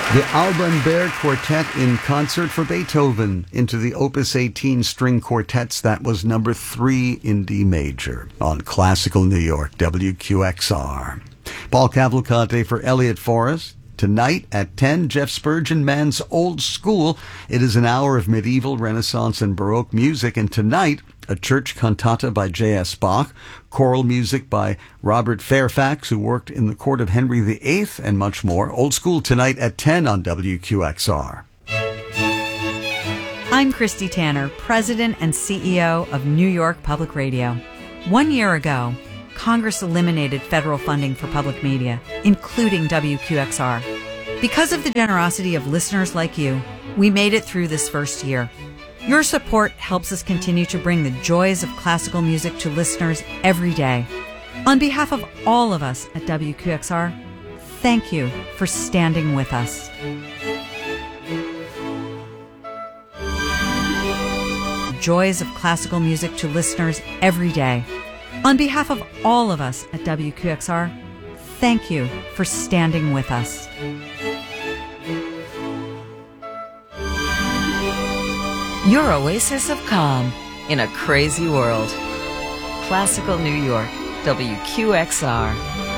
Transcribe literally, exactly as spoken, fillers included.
The Alban Berg Quartet in concert for Beethoven into the Opus eighteen string quartets. That was number three in D major on Classical New York, W Q X R. Paul Cavalcante for Elliot Forrest. Tonight at ten, Jeff Spurgeon Man's Old School. It is an hour of medieval, Renaissance, and Baroque music. And tonight, a church cantata by J S Bach, choral music by Robert Fairfax, who worked in the court of Henry the Eighth, and much more. Old School tonight at ten on W Q X R. I'm Christy Tanner, President and C E O of New York Public Radio. One year ago, Congress eliminated federal funding for public media, including W Q X R. Because of the generosity of listeners like you, we made it through this first year. Your support helps us continue to bring the joys of classical music to listeners every day. On behalf of all of us at W Q X R, thank you for standing with us. Joys of classical music to listeners every day. On behalf of all of us at W Q X R, thank you for standing with us. Your oasis of calm in a crazy world. Classical New York, W Q X R.